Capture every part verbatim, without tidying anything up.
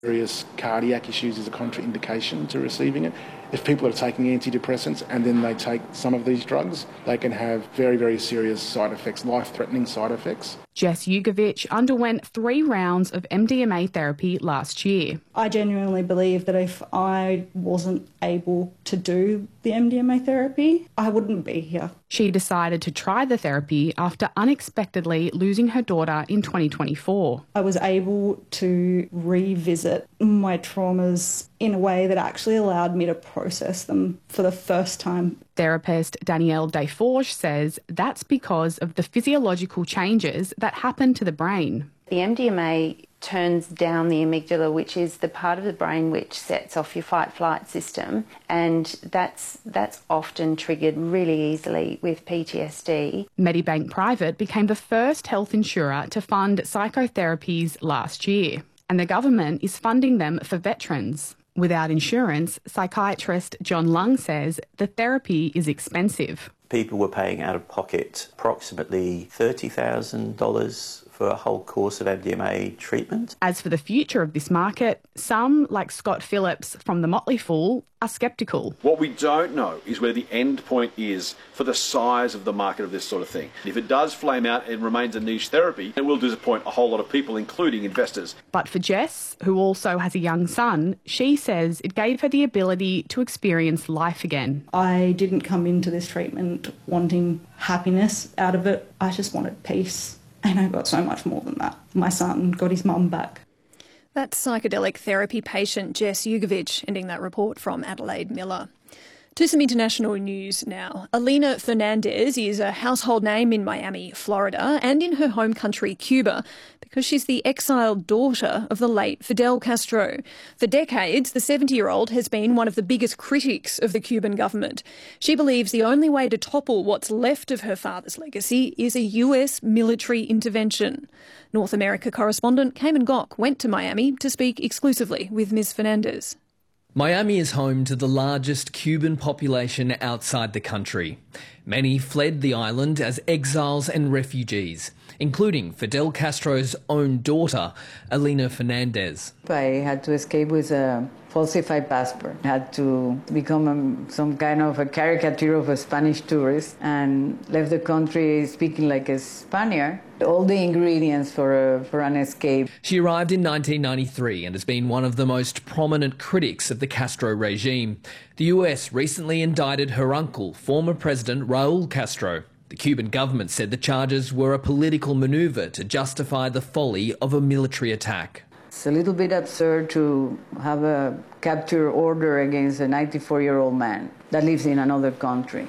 Serious cardiac issues is a contraindication to receiving it. If people are taking antidepressants and then they take some of these drugs, they can have very, very serious side effects, life-threatening side effects. Jess Jugovic underwent three rounds of M D M A therapy last year. I genuinely believe that if I wasn't able to do the M D M A therapy, I wouldn't be here. She decided to try the therapy after unexpectedly losing her daughter in twenty twenty-four. I was able to revisit my traumas in a way that actually allowed me to process them for the first time. Therapist Danielle Desforges says that's because of the physiological changes that happen to the brain. The M D M A turns down the amygdala, which is the part of the brain which sets off your fight-flight system, and that's that's often triggered really easily with P T S D. Medibank Private became the first health insurer to fund psychotherapies last year, and the government is funding them for veterans. Without insurance, psychiatrist John Lung says the therapy is expensive. People were paying out of pocket approximately thirty thousand dollars for a whole course of M D M A treatment. As for the future of this market, some, like Scott Phillips from the Motley Fool, are sceptical. What we don't know is where the end point is for the size of the market of this sort of thing. If it does flame out and remains a niche therapy, it will disappoint a whole lot of people, including investors. But for Jess, who also has a young son, she says it gave her the ability to experience life again. I didn't come into this treatment wanting happiness out of it. I just wanted peace. And I got so much more than that. My son got his mum back. That's psychedelic therapy patient Jess Jugovic, ending that report from Adelaide Miller. To some international news now. Elena Fernandez is a household name in Miami, Florida, and in her home country, Cuba, because she's the exiled daughter of the late Fidel Castro. For decades, the seventy-year-old has been one of the biggest critics of the Cuban government. She believes the only way to topple what's left of her father's legacy is a U S military intervention. North America correspondent Cayman Gok went to Miami to speak exclusively with Miz Fernandez. Miami is home to the largest Cuban population outside the country. Many fled the island as exiles and refugees, including Fidel Castro's own daughter, Elena Fernandez. I had to escape with a falsified passport. I had to become a, some kind of a caricature of a Spanish tourist and left the country speaking like a Spaniard. All the ingredients for a, for an escape. She arrived in nineteen ninety-three and has been one of the most prominent critics of the Castro regime. The U S recently indicted her uncle, former President Raul Castro. The Cuban government said the charges were a political manoeuvre to justify the folly of a military attack. It's a little bit absurd to have a capture order against a ninety-four-year-old man that lives in another country.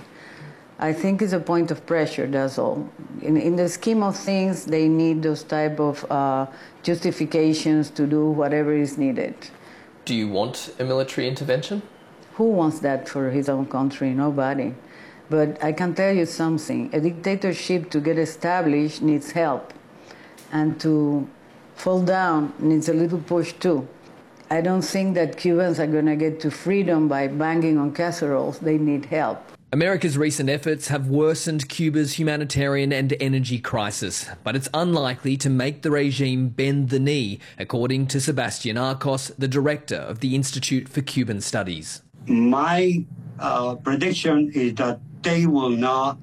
I think it's a point of pressure, that's all. In, in the scheme of things, they need those type of uh, justifications to do whatever is needed. Do you want a military intervention? Who wants that for his own country? Nobody. But I can tell you something. A dictatorship to get established needs help. And to fall down needs a little push too. I don't think that Cubans are going to get to freedom by banging on casseroles. They need help. America's recent efforts have worsened Cuba's humanitarian and energy crisis, but it's unlikely to make the regime bend the knee, according to Sebastian Arcos, the director of the Institute for Cuban Studies. My uh, prediction is that they will not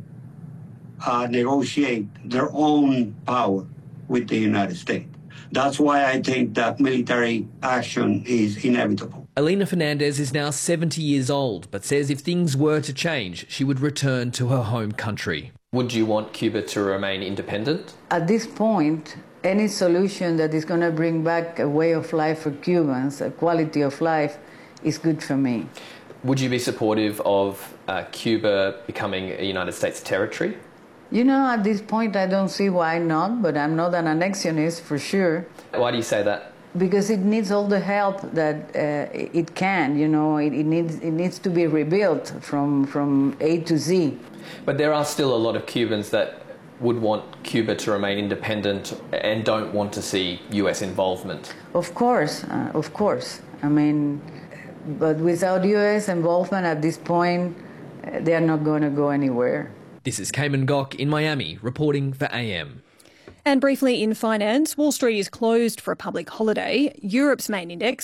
uh, negotiate their own power with the United States. That's why I think that military action is inevitable. Elena Fernandez is now seventy years old, but says if things were to change, she would return to her home country. Would you want Cuba to remain independent? At this point, any solution that is going to bring back a way of life for Cubans, a quality of life, is good for me. Would you be supportive of uh, Cuba becoming a United States territory? You know, at this point, I don't see why not, but I'm not an annexionist for sure. Why do you say that? Because it needs all the help that uh, it can, you know, it, it needs it needs to be rebuilt from, from A to Z. But there are still a lot of Cubans that would want Cuba to remain independent and don't want to see U S involvement. Of course, uh, of course. I mean, but without U S involvement at this point, uh, they are not going to go anywhere. This is Cayman Gok in Miami, reporting for A M. And briefly in finance, Wall Street is closed for a public holiday. Europe's main index